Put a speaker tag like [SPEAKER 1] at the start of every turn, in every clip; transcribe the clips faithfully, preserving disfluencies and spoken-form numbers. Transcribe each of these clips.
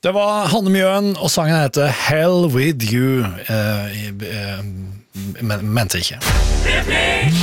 [SPEAKER 1] Det var Hanne Mjøen, og sangen heter Hell With You. Eh, eh, men, mente ikke.
[SPEAKER 2] Det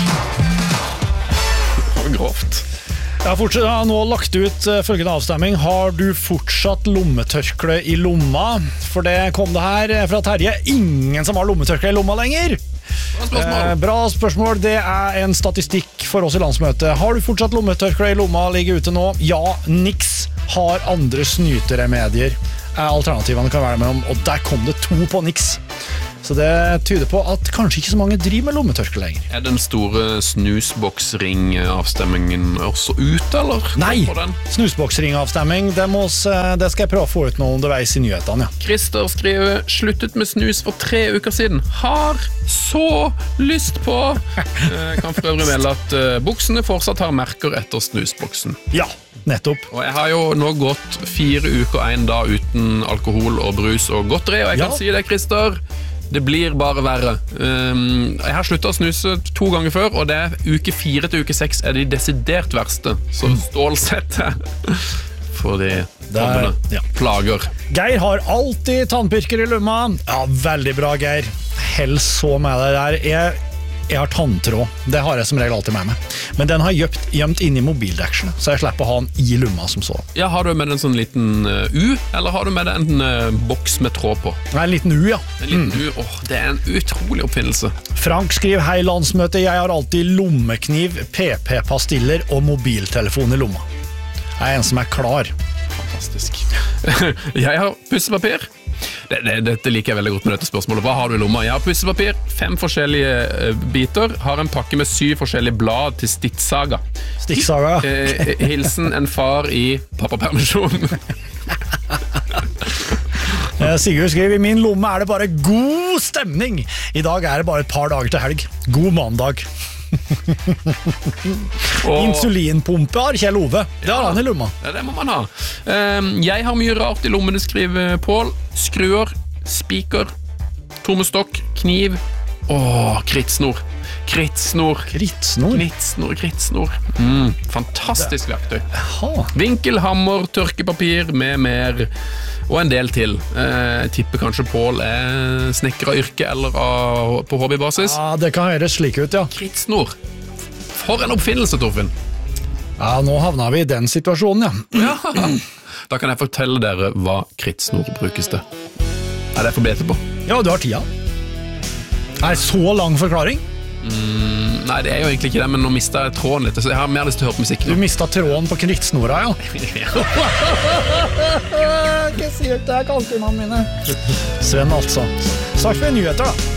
[SPEAKER 2] var grovt.
[SPEAKER 1] Jeg har, fortsatt, jeg har nå lagt ut uh, følgende avstemming. Har du fortsatt lommetørkle i lomma? For det kom det her fra Terje. Ingen som har lommetørkle i lomma lenger.
[SPEAKER 2] Bra spørsmål.
[SPEAKER 1] Eh, bra spørsmål. Det er en statistikk for oss i landsmøtet. Har du fortsatt lommetørkle i lomma? Ligger ute nå? Ja, niks. Har andre snyteremedier. Alternativene kan være mellom, og der kom det to på niks. Så det tyder på at kanskje ikke så mange driver med lommetørkle lenger.
[SPEAKER 2] Er den store snusboksring-avstemmingen også ute, eller?
[SPEAKER 1] Nei, snusboksring-avstemming, det, må, det skal jeg prøve å få ut noe underveis i nyhetene, ja.
[SPEAKER 2] Christer skriver, sluttet med snus for tre uker siden. Har så lyst på. Kan for øvrig melde at buksene fortsatt har merker etter snusboksen.
[SPEAKER 1] Ja, nettopp.
[SPEAKER 2] Og jeg har jo nå gått fire uker en dag uten alkohol og brus og godteri, og jeg kan ja. si det, Christer, det blir bare verre. Um, jeg har sluttet å snuse to ganger før, og det er uke fire til uke seks er de desidert verste. Så stålsette for de tommene. Ja. Plager.
[SPEAKER 1] Geir har alltid tannpirker i lumma. Ja, veldig bra, Geir. Hell så med det der. Jeg, jeg har tanntråd. Det har jeg som regel alltid med meg. Men den har gjemt, gjemt inn i mobildekselet, så jeg slipper å ha den i lumma som så.
[SPEAKER 2] Ja, har du med en sånn liten uh, U, eller har du med en uh, boks med tråd på?
[SPEAKER 1] Nei, en liten U, ja.
[SPEAKER 2] En liten mm. U, åh, det er en utrolig oppfinnelse.
[SPEAKER 1] Frank skriver, hei landsmøte, jeg har alltid lommekniv, P P-pastiller og mobiltelefon i lomma. Jeg er en som er klar.
[SPEAKER 2] Fantastisk. Jeg har pussepapir. Det, det, dette liker jeg veldig godt med dette spørsmålet. Hva har du i lomma? Jeg har pussepapir, fem forskjellige uh, biter, har en pakke med syv forskjellige blad til stikksaga.
[SPEAKER 1] Stikksaga?
[SPEAKER 2] Eh, hilsen en far i pappapermisjon.
[SPEAKER 1] Sigurd skriver, i min lomme er det bare god stemning. I dag er det bare et par dager til helg. God mandag. Og insulinpumpe har Kjell Ove. Det har ja, han i lomma.
[SPEAKER 2] Ja, det må man ha. um, Jeg har mye rart i lommene, skriver Pål. Skruer, spiker, tommestokk, kniv. Åh, krittsnor. Krittsnor.
[SPEAKER 1] Krittsnor?
[SPEAKER 2] Krittsnor, krittsnor. Mm, fantastisk verktøy. Vinkelhammer, tørkepapir med mer, og en del til. eh, Jeg tipper kanskje Pål er snekker av yrke eller av, på hobbybasis.
[SPEAKER 1] Ja, det kan høres slik ut, ja.
[SPEAKER 2] Krittsnor. For en oppfinnelse, Torfinn.
[SPEAKER 1] Ja, nå havna vi i den situasjonen, ja.
[SPEAKER 2] Ja. Da kan jeg fortelle dere hva krittsnor brukes til. Er det for bete på?
[SPEAKER 1] Ja, du har tida. Er det så lang forklaring?
[SPEAKER 2] Mm, nei, det er jo egentlig ikke det, men nå mistet jeg tråden litt, så jeg har mer lyst til å høre på musikk nå.
[SPEAKER 1] Du mistet tråden på krittsnora, ja. Ikke si ut det, kalkunene mine. Sven, altså. Snart for nyheter, da.